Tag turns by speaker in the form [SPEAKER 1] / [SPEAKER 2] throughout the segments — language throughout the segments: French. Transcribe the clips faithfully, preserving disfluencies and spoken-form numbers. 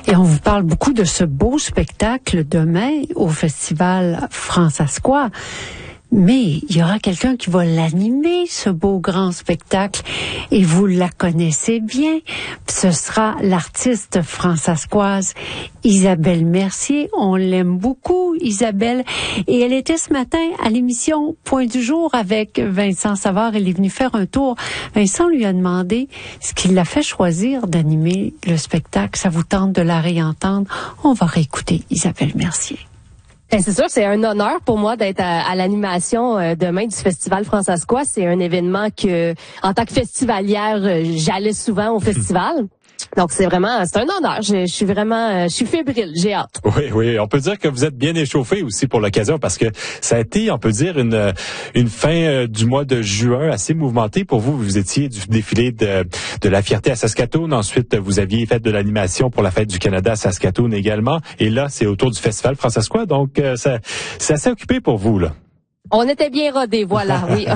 [SPEAKER 1] Et on vous parle beaucoup de ce beau spectacle demain au Festival Francescois. Mais il y aura quelqu'un qui va l'animer, ce beau grand spectacle, et vous la connaissez bien. Ce sera l'artiste francescoise Isabelle Mercier. On l'aime beaucoup, Isabelle. Et elle était ce matin à l'émission Point du jour avec Vincent Savard. Elle est venue faire un tour. Vincent lui a demandé ce qui l'a fait choisir d'animer le spectacle. Ça vous tente de la réentendre? On va réécouter Isabelle Mercier.
[SPEAKER 2] Ben, c'est sûr, c'est un honneur pour moi d'être à, à l'animation euh, demain du Festival Francescois. C'est un événement que, en tant que festivalière, euh, j'allais souvent au festival. Donc c'est vraiment, c'est un honneur. Je, je suis vraiment, je suis fébrile. J'ai hâte.
[SPEAKER 3] Oui, oui. On peut dire que vous êtes bien échauffé aussi pour l'occasion parce que ça a été, on peut dire, une une fin du mois de juin assez mouvementée pour vous. Vous étiez du défilé de de la fierté à Saskatoon. Ensuite, vous aviez fait de l'animation pour la fête du Canada à Saskatoon également. Et là, c'est autour du Festival Francescois. Donc, ça, c'est assez occupé pour vous là.
[SPEAKER 2] On était bien rodés, voilà. Oui.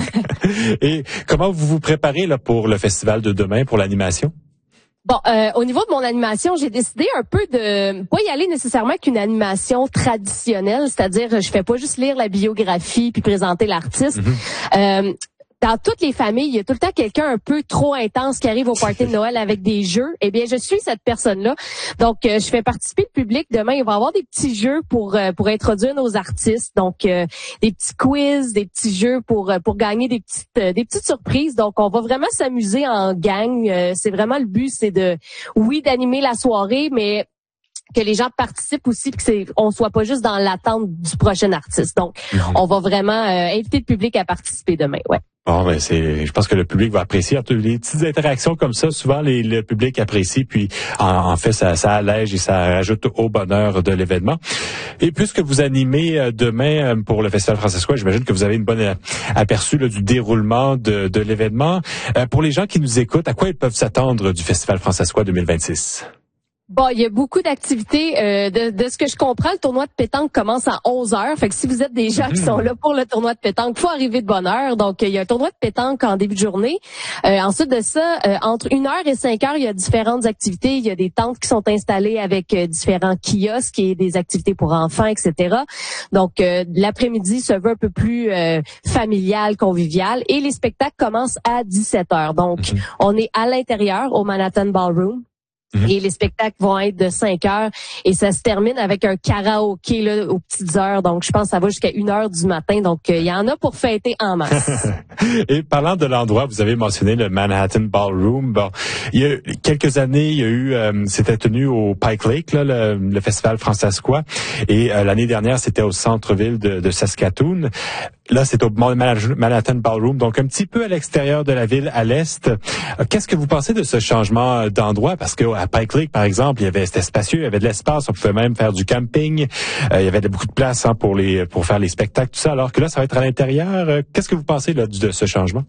[SPEAKER 3] Et comment vous vous préparez là pour le festival de demain pour l'animation?
[SPEAKER 2] Bon, euh, au niveau de mon animation, j'ai décidé un peu de pas y aller nécessairement qu'une animation traditionnelle, c'est-à-dire je fais pas juste lire la biographie puis présenter l'artiste. Mm-hmm. Euh, Dans toutes les familles, il y a tout le temps quelqu'un un peu trop intense qui arrive au party de Noël avec des jeux. Eh bien, je suis cette personne-là. Donc, euh, je fais participer le public. Demain, il va y avoir des petits jeux pour euh, pour introduire nos artistes. Donc, euh, des petits quiz, des petits jeux pour pour gagner des petites euh, des petites surprises. Donc, on va vraiment s'amuser en gang. Euh, c'est vraiment le but, c'est de oui d'animer la soirée, mais que les gens participent aussi, puis que c'est, on soit pas juste dans l'attente du prochain artiste. Donc, mm-hmm. on va vraiment euh, inviter le public à participer demain. Ouais.
[SPEAKER 3] Bon, ben c'est, je pense que le public va apprécier. Les petites interactions comme ça, souvent les, le public apprécie, puis en, en fait ça, ça allège et ça rajoute au bonheur de l'événement. Et puisque vous animez demain pour le Festival Francescois, j'imagine que vous avez une bonne aperçu là, du déroulement de, de l'événement. Euh, pour les gens qui nous écoutent, à quoi ils peuvent s'attendre du Festival Francescois deux mille vingt-six?
[SPEAKER 2] Bon, il y a beaucoup d'activités. Euh, de, de ce que je comprends, le tournoi de pétanque commence à onze heures. Fait que si vous êtes des gens qui sont là pour le tournoi de pétanque, faut arriver de bonne heure. Donc, il y a un tournoi de pétanque en début de journée. Euh, ensuite de ça, euh, entre une heure et cinq heures, il y a différentes activités. Il y a des tentes qui sont installées avec euh, différents kiosques et des activités pour enfants, et cetera. Donc, euh, l'après-midi se veut un peu plus euh, familial, convivial. Et les spectacles commencent à dix-sept heures. Donc, mm-hmm. on est à l'intérieur au Manhattan Ballroom. Mm-hmm. Et les spectacles vont être de cinq heures et ça se termine avec un karaoké là, aux petites heures. Donc, je pense que ça va jusqu'à une heure du matin. Donc, il euh, y en a pour fêter en masse.
[SPEAKER 3] Et parlant de l'endroit, vous avez mentionné le Manhattan Ballroom. Bon, il y a quelques années, il y a eu, euh, c'était tenu au Pike Lake, là, le, le Festival Francescois. Et euh, l'année dernière, c'était au centre-ville de, de Saskatoon. Là, c'est au Manhattan Ballroom, donc un petit peu à l'extérieur de la ville, à l'est. Qu'est-ce que vous pensez de ce changement d'endroit? Parce que à Pike Lake, par exemple, il y avait, c'était spacieux, il y avait de l'espace, on pouvait même faire du camping. Euh, il y avait beaucoup de place hein, pour les pour faire les spectacles, tout ça. Alors que là, ça va être à l'intérieur. Qu'est-ce que vous pensez là, de ce changement?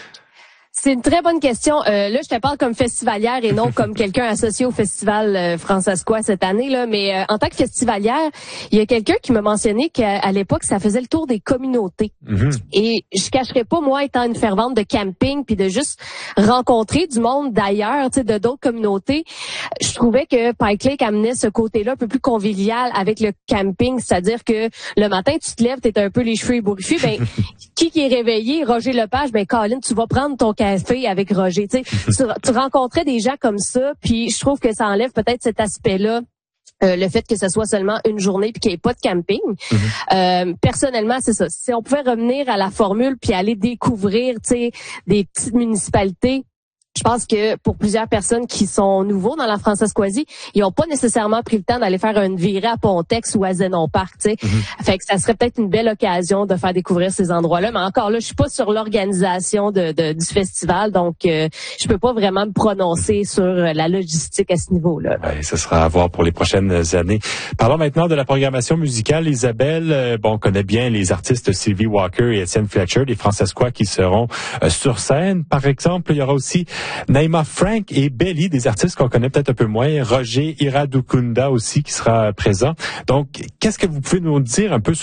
[SPEAKER 2] C'est une très bonne question. Euh, là, je te parle comme festivalière et non comme quelqu'un associé au Festival euh, Francescois cette année. Là. Mais euh, en tant que festivalière, il y a quelqu'un qui m'a mentionné qu'à à l'époque, ça faisait le tour des communautés. Mm-hmm. Et je cacherais pas, moi, étant une fervente de camping, puis de juste rencontrer du monde d'ailleurs, tu sais, de d'autres communautés, je trouvais que Pike Lake amenait ce côté-là un peu plus convivial avec le camping. C'est-à-dire que le matin, tu te lèves, t'es un peu les cheveux ébouriffés. Ben, qui qui est réveillé? Roger Lepage. Ben, Colin, tu vas prendre ton café avec Roger. Tu sais, tu, tu rencontrais des gens comme ça, puis je trouve que ça enlève peut-être cet aspect-là. Euh, le fait que ce soit seulement une journée puis qu'il n'y ait pas de camping. Mm-hmm. Euh, personnellement, c'est ça. Si on pouvait revenir à la formule puis aller découvrir, tu sais, des petites municipalités, je pense que pour plusieurs personnes qui sont nouveaux dans la Francescoisie, ils n'ont pas nécessairement pris le temps d'aller faire une virée à Pontex ou à Zénon Park, tu sais. Mm-hmm. Fait que ça serait peut-être une belle occasion de faire découvrir ces endroits-là. Mais encore là, je suis pas sur l'organisation de, de du festival, donc euh, je peux pas vraiment me prononcer sur la logistique à ce niveau-là.
[SPEAKER 3] Ouais, ce sera à voir pour les prochaines années. Parlons maintenant de la programmation musicale. Isabelle, euh, bon, on connaît bien les artistes Sylvie Walker et Étienne Fletcher, les Francescois qui seront euh, sur scène. Par exemple, il y aura aussi Naima Frank et Belly, des artistes qu'on connaît peut-être un peu moins. Roger Iradukunda aussi qui sera présent. Donc, qu'est-ce que vous pouvez nous dire un peu